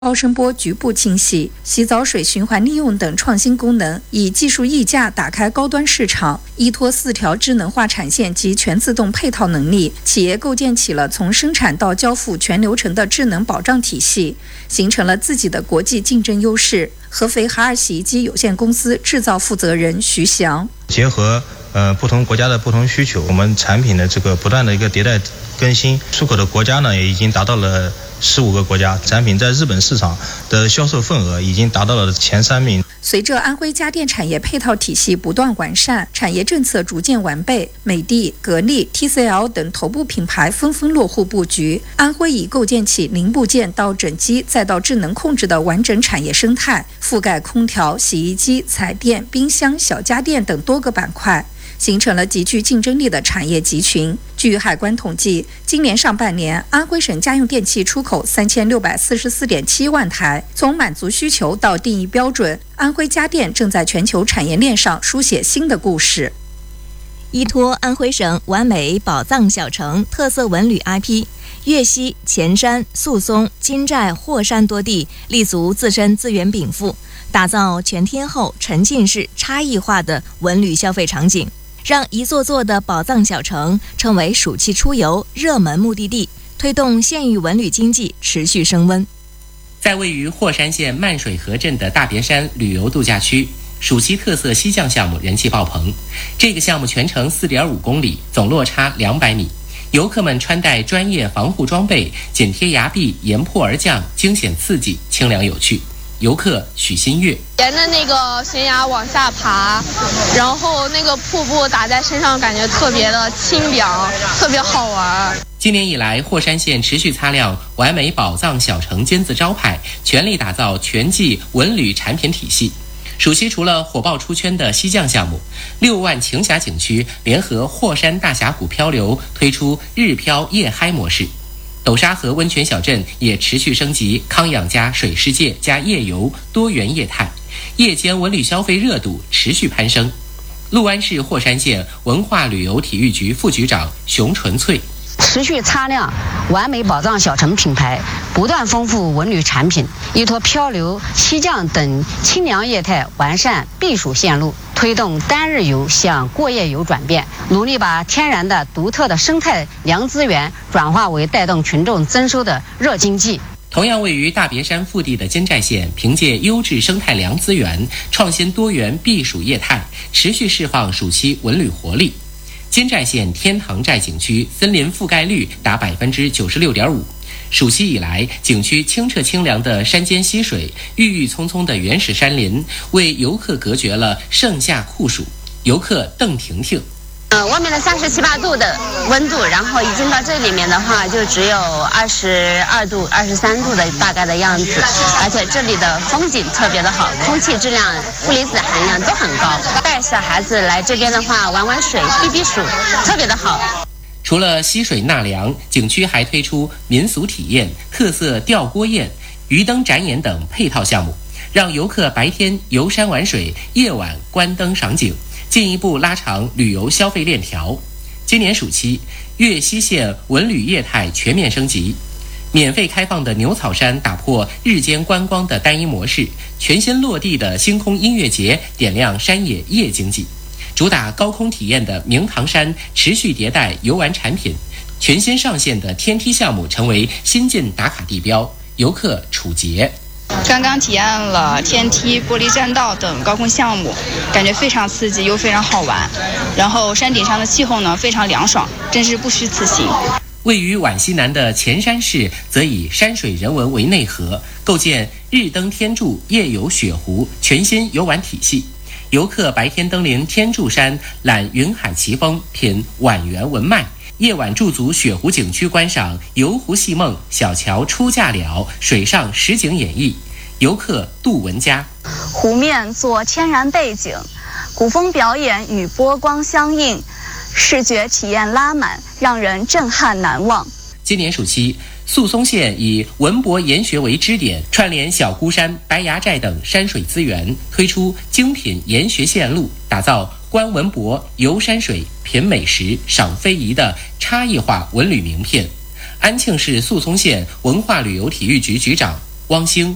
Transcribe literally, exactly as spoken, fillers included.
高声波局部清洗、洗澡水循环利用等创新功能，以技术溢价打开高端市场。依托四条智能化产线及全自动配套能力，企业构建起了从生产到交付全流程的智能保障体系，形成了自己的国际竞争优势。合肥海尔洗衣机有限公司制造负责人徐翔， 结合呃不同国家的不同需求，我们产品的这个不断的一个迭代更新，出口的国家呢也已经达到了十五个国家，产品在日本市场的销售份额已经达到了前三名。 随着安徽家电产业配套体系不断完善，产业政策逐渐完备，美的、格力、T C L 等头部品牌纷纷落户布局。安徽已构建起零部件到整机再到智能控制的完整产业生态，覆盖空调、洗衣机、彩电、冰箱、小家电等多个板块，形成了极具竞争力的产业集群。据海关统计，今年上半年，安徽省家用电器出口三千六百四十四点七万台。从满足需求到定义标准，安徽家电正在全球产业链上书写新的故事。 依托安徽省完美宝藏小城特色文旅 I P， 粤西、潜山、宿松、金寨、霍山多地立足自身资源禀赋，打造全天候沉浸式差异化的文旅消费场景，让一座座的宝藏小城成为暑期出游热门目的地，推动县域文旅经济持续升温。 在位于霍山县漫水河镇的大别山旅游度假区，暑期特色溪降项目人气爆棚。这个项目全程 四点五公里，总落差两百米，游客们穿戴专业防护装备，紧贴崖壁沿坡而降，惊险刺激，清凉有趣。游客许新月沿着那个悬崖往下爬，然后那个瀑布打在身上，感觉特别的清凉，特别好玩。 今年以来，霍山县持续擦亮完美宝藏小城金字招牌，全力打造全季文旅产品体系。暑期除了火爆出圈的溪降项目，六万晴霞景区联合霍山大峡谷漂流，推出日漂夜嗨模式。斗沙河温泉小镇也持续升级，康养加水世界加夜游多元业态，夜间文旅消费热度持续攀升。六安市霍山县文化旅游体育局副局长熊纯粹， 持续擦亮完美宝藏小城品牌，不断丰富文旅产品，依托漂流、溪降等清凉业态，完善避暑线路，推动单日游向过夜游转变，努力把天然的独特的生态良资源转化为带动群众增收的热经济。 同样位于大别山腹地的金寨县，凭借优质生态良资源、创新多元避暑业态，持续释放暑期文旅活力。金寨县天堂寨景区森林覆盖率达 百分之九十六点五， 暑期以来，景区清澈清凉的山间溪水、郁郁葱葱的原始山林，为游客隔绝了盛夏酷暑。游客邓婷婷， 呃，外面的三十七八度的温度，然后一进到这里面的话，就只有二十二度、二十三度的大概的样子，而且这里的风景特别的好，空气质量、负离子含量都很高。带小孩子来这边的话，玩玩水、避避暑，特别的好。 除了溪水纳凉，景区还推出民俗体验、特色吊锅宴、鱼灯展演等配套项目，让游客白天游山玩水，夜晚观灯赏景，进一步拉长旅游消费链条。今年暑期，粤西县文旅业态全面升级，免费开放的牛草山打破日间观光的单一模式，全新落地的星空音乐节点亮山野夜经济。主打高空体验的明堂山持续迭代游玩产品，全新上线的天梯项目成为新晋打卡地标，游客楚杰。 刚刚体验了天梯、玻璃栈道等高空项目，感觉非常刺激又非常好玩。然后山顶上的气候呢非常凉爽，真是不虚此行。 位于皖西南的潜山市则以山水人文为内核，构建日登天柱、夜游雪湖全新游玩体系。游客白天登临天柱山，览云海奇峰，品皖源文脉；夜晚驻足雪湖景区，观赏游湖戏梦、小桥出嫁了、水上实景演绎。游客杜文佳， 湖面做天然背景，古风表演与波光相映，视觉体验拉满，让人震撼难忘。 今年暑期，宿松县以文博研学为支点，串联小孤山、白崖寨等山水资源，推出精品研学线路，打造观文博、游山水、品美食、赏非遗的差异化文旅名片。安庆市宿松县文化旅游体育局局长汪兴，